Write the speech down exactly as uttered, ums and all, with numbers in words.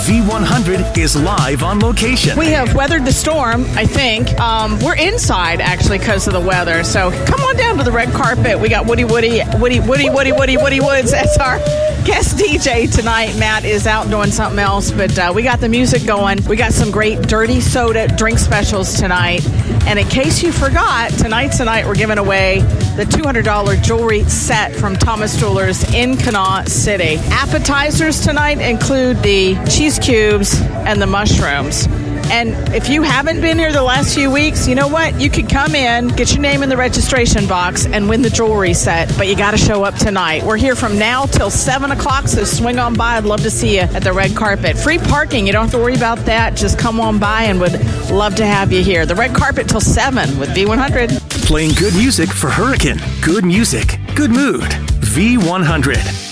V one hundred is live on location. We have weathered the storm, I think. Um, we're inside, actually, because of the weather. So come on down to the red carpet. We got Woody Woody, Woody, Woody, Woody, Woody, Woody Woods as our guest D J tonight. Matt is out doing something else, but uh, we got the music going. We got some great dirty soda drink specials tonight. And in case you forgot, tonight's the night we're giving away the two hundred dollars jewelry set from Thomas Jewelers in Kanawha City. Appetizers tonight include the cheese cubes and the mushrooms. And if you haven't been here the last few weeks, you know what? You could come in, get your name in the registration box, and win the jewelry set. But you got to show up tonight. We're here from now till seven o'clock, so swing on by. I'd love to see you at the red carpet. Free parking. You don't have to worry about that. Just come on by and would love to have you here. The red carpet till seven with V one hundred. Playing good music for Hurricane. Good music, good mood. V one hundred.